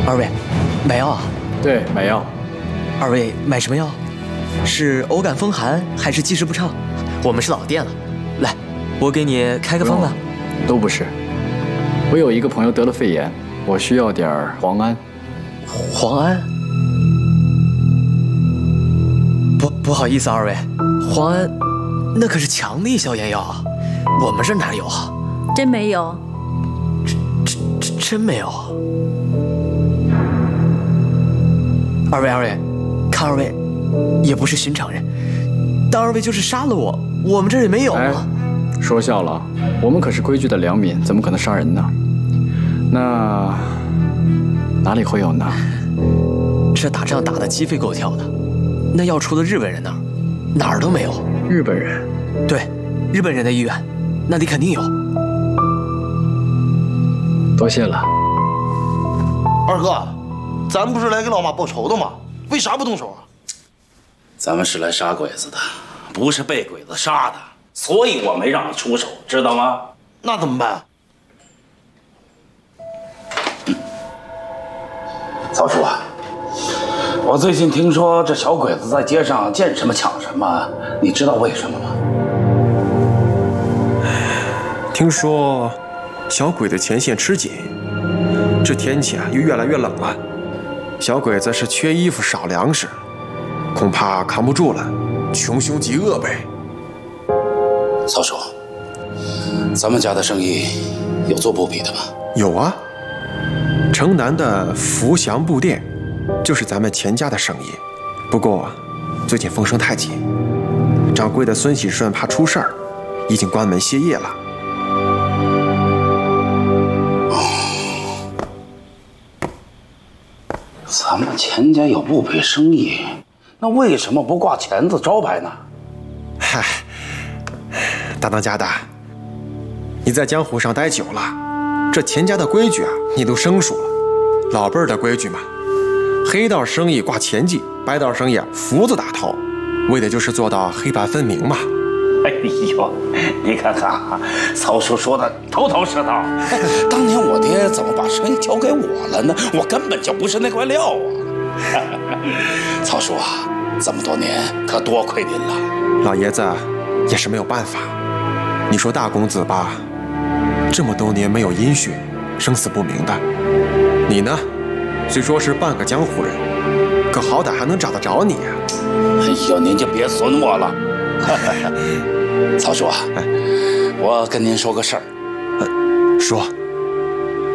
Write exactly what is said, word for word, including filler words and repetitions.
二位，买药啊？ 对，买药。 二位买什么药？是偶感风寒还是积食不畅？我们是老店了，来，我给你开个方子。 都不是，我有一个朋友得了肺炎，我需要点磺胺。 磺胺？不不好意思，二位，磺胺那可是强力消炎药啊，我们这哪有啊？ 真没有？ 真真真没有。二位，二位，看二位也不是寻常人，当二位就是杀了我，我们这儿也没有啊。 哎，说笑了，我们可是规矩的良民，怎么可能杀人呢？那哪里会有呢？ 这打仗打得鸡飞狗跳的，那药除了日本人那儿，哪儿都没有。 日本人？ 对，日本人的医院，那里肯定有。 多谢了。 二哥，咱不是来给老妈报仇的吗？为啥不动手啊？ 咱们是来杀鬼子的，不是被鬼子杀的，所以我没让你出手，知道吗？ 那怎么办？ 嗯、曹叔啊，我最近听说这小鬼子在街上见什么抢什么，你知道为什么吗？ 听说小鬼子前线吃紧，这天气啊又越来越冷了，小鬼子是缺衣服少粮食，恐怕扛不住了，穷凶极恶呗。 曹叔，咱们家的生意有做布匹的吗？ 有啊，城南的福祥布店就是咱们钱家的生意，不过最近风声太紧，掌柜的孙喜顺怕出事儿，已经关门歇业了。 咱们钱家有布匹生意，那为什么不挂钱字招牌呢？ 嗨，大当家的，你在江湖上待久了，这钱家的规矩啊，你都生疏了。老辈儿的规矩嘛，黑道生意挂钱记，白道生意啊福字打头，为的就是做到黑白分明嘛。 哎呦，你看看啊，曹叔说的头头是道。当年我爹怎么把生意交给我了呢？我根本就不是那块料啊！曹叔啊，这么多年可多亏您了。 老爷子也是没有办法。你说大公子吧，这么多年没有音讯，生死不明的。你呢，虽说是半个江湖人，可好歹还能找得着你呀、 啊。哎呦，您就别损我了。曹叔啊，我跟您说个事儿。 呃，说。